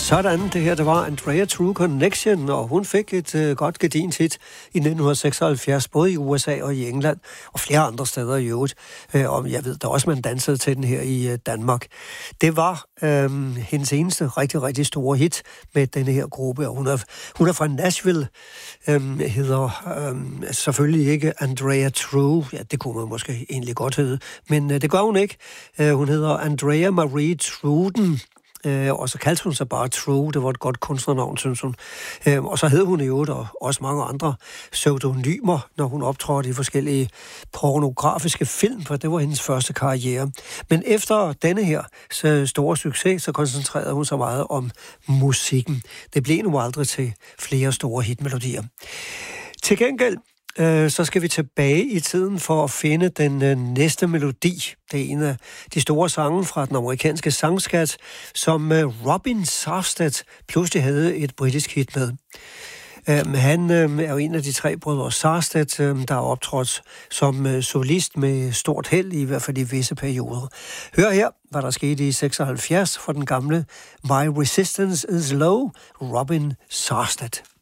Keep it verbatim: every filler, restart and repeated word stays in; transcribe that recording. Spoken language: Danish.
Sådan, det her, det var Andrea True Connection, og hun fik et øh, godt gedint hit i nitten seksoghalvfjerds, både i U S A og i England, og flere andre steder i øvrigt. Øh, og jeg ved, der også man dansede til den her i øh, Danmark. Det var øh, hendes eneste rigtig, rigtig store hit med denne her gruppe, og hun er, hun er fra Nashville, øh, hedder øh, selvfølgelig ikke Andrea True, ja, det kunne man måske egentlig godt hedde, men øh, det gør hun ikke. Øh, hun hedder Andrea Marie Truden. Øh, og så kaldte hun sig bare True. Det var et godt kunstnernavn, synes hun. Øh, og så hed hun i øvrigt og også mange andre pseudonymer, når hun optrådte i forskellige pornografiske film, for det var hendes første karriere. Men efter denne her så store succes, så koncentrerede hun sig meget om musikken. Det blev nu aldrig til flere store hitmelodier. Til gengæld så skal vi tilbage i tiden for at finde den øh, næste melodi. Det er en af de store sange fra den amerikanske sangskat, som øh, Robin Sarstedt pludselig havde et britisk hit med. Øh, han øh, er jo en af de tre brødre Sarstedt, øh, der er optrådt som øh, solist med stort held, i hvert fald i visse perioder. Hør her, hvad der skete i seksoghalvfjerds for den gamle My Resistance is Low, Robin Sarstedt.